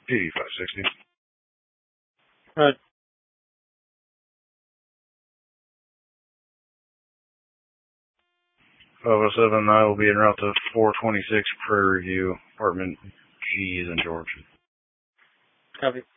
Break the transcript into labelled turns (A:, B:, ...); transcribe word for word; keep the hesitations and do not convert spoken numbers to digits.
A: P D five sixty.
B: Right.
A: five oh seven, I will be en route to four twenty-six Prairie View, apartment G is in George.
B: Copy.